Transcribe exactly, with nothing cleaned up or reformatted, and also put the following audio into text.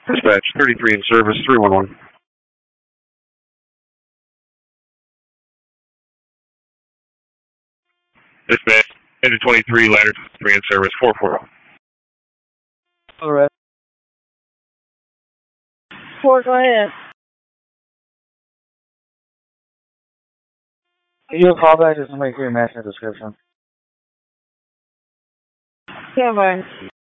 Dispatch, thirty-three in service, three one one. Dispatch, engine twenty-three, ladder three in service, four four zero. Alright. Four, go ahead. Can you call back if somebody can match the description? Yeah, bye.